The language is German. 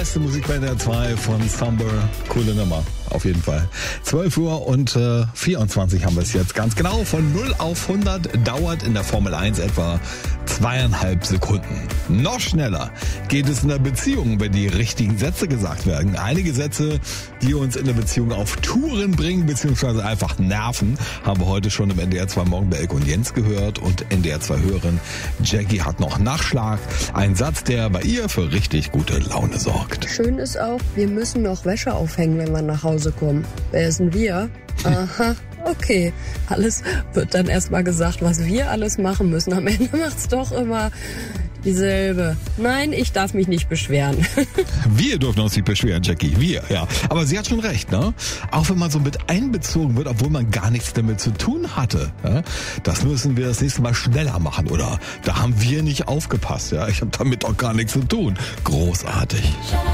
beste Musik bei der 2 von Summer. Coole Nummer, auf jeden Fall. 12 Uhr und 24 haben wir es jetzt. Ganz genau, von 0 auf 100 dauert in der Formel 1 etwa 2,5 Sekunden. Noch schneller geht es in der Beziehung, wenn die richtigen Sätze gesagt werden. Einige Sätze, die uns in der Beziehung auf Touren bringen, beziehungsweise einfach nerven, haben wir heute schon im NDR 2 Morgen bei Elke und Jens gehört. Und NDR 2 Hörerin Jackie hat noch Nachschlag. Ein Satz, der bei ihr für richtig gute Laune sorgt. Schön ist auch, wir müssen noch Wäsche aufhängen, wenn wir nach Hause kommen. Wer sind wir? Aha, okay. Alles wird dann erstmal gesagt, was wir alles machen müssen. Am Ende macht's doch immer dieselbe. Nein, ich darf mich nicht beschweren. Wir dürfen uns nicht beschweren, Jackie. Wir, ja. Aber sie hat schon recht, ne? Auch wenn man so mit einbezogen wird, obwohl man gar nichts damit zu tun hatte. Ja? Das müssen wir das nächste Mal schneller machen. Oder da haben wir nicht aufgepasst. Ja? Ich habe damit auch gar nichts zu tun. Großartig.